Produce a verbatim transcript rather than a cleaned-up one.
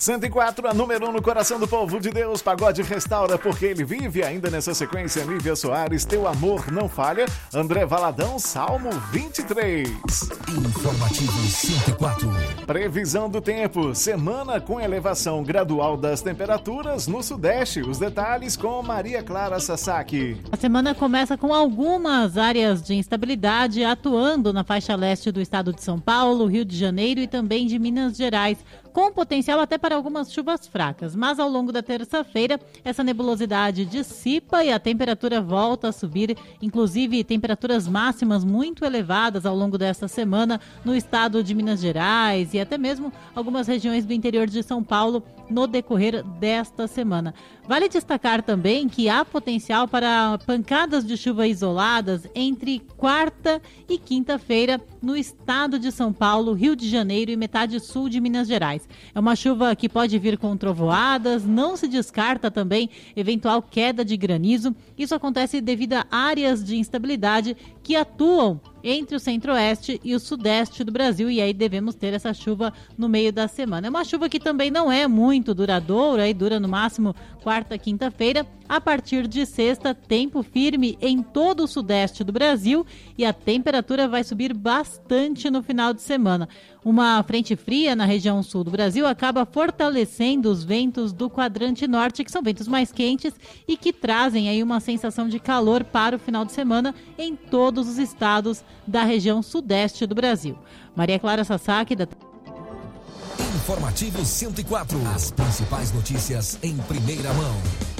cento e quatro, a número um no coração do povo de Deus. Pagode restaura porque ele vive. Ainda nessa sequência, Nívia Soares, Teu Amor Não Falha. André Valadão, Salmo vinte e três. Informativo cento e quatro. Previsão do tempo. Semana com elevação gradual das temperaturas no Sudeste. Os detalhes com Maria Clara Sasaki. A semana começa com algumas áreas de instabilidade atuando na faixa leste do estado de São Paulo, Rio de Janeiro e também de Minas Gerais, com potencial até para algumas chuvas fracas. Mas ao longo da terça-feira, essa nebulosidade dissipa e a temperatura volta a subir, inclusive temperaturas máximas muito elevadas ao longo desta semana no estado de Minas Gerais e até mesmo algumas regiões do interior de São Paulo no decorrer desta semana. Vale destacar também que há potencial para pancadas de chuva isoladas entre quarta e quinta-feira no estado de São Paulo, Rio de Janeiro e metade sul de Minas Gerais. É uma chuva que pode vir com trovoadas, não se descarta também eventual queda de granizo. Isso acontece devido a áreas de instabilidade que atuam entre o centro-oeste e o sudeste do Brasil, e aí devemos ter essa chuva no meio da semana. É uma chuva que também não é muito duradoura, e dura no máximo quarta, quinta-feira. A partir de sexta, tempo firme em todo o sudeste do Brasil e a temperatura vai subir bastante no final de semana. Uma frente fria na região sul do Brasil acaba fortalecendo os ventos do quadrante norte, que são ventos mais quentes e que trazem aí uma sensação de calor para o final de semana em todos os estados da região sudeste do Brasil. Maria Clara Sasaki, da Informativo cento e quatro. As principais notícias em primeira mão.